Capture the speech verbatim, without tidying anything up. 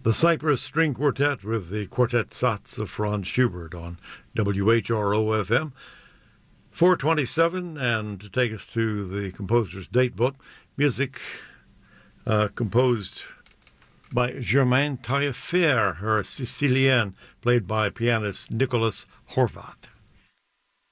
The Cypress String Quartet with the Quartet Satz of Franz Schubert on W H R O F M. four twenty-seven, and to take us to the composer's date book, music uh, composed by Germaine Taillefer, her Sicilienne, played by pianist Nicholas Horvath.